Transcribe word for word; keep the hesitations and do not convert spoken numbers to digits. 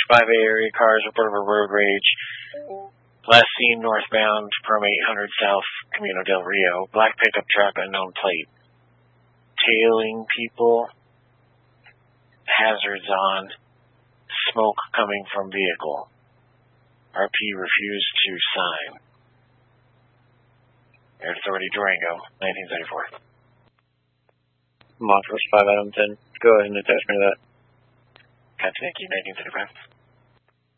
five A area cars report of a road rage. Last seen northbound from eight hundred South Camino del Rio. Black pickup truck, unknown plate. Tailing people. Hazards on. Smoke coming from vehicle. R P refused to sign. Air Authority Durango, nineteen seventy-four. Montrose five Adam ten. Go ahead and attach me to that. Katsuki, nineteen seventy-five.